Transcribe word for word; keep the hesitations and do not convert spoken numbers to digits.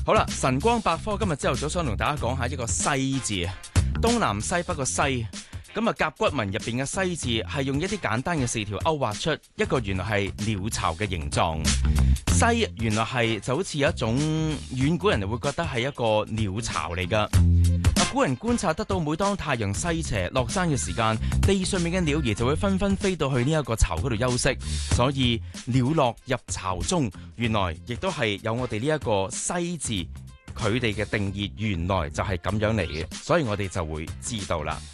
好啦，晨光百科今日朝頭早想同大家講下一個西字，東南西北個西。咁啊，甲骨文入邊嘅西字係用一啲簡單嘅四條勾畫出一個原來係鳥巢嘅形狀。西原來係就好似有一種遠古人就會覺得係一個鳥巢嚟噶。古人觀察得到，每當太陽西斜落山嘅時間，地上面嘅鳥兒就會紛紛飛到去呢一個巢嗰度休息，所以鳥落入巢中，原來亦都係有我哋呢一個西字，佢哋嘅定義原來就係咁樣嚟嘅，所以我哋就會知道啦。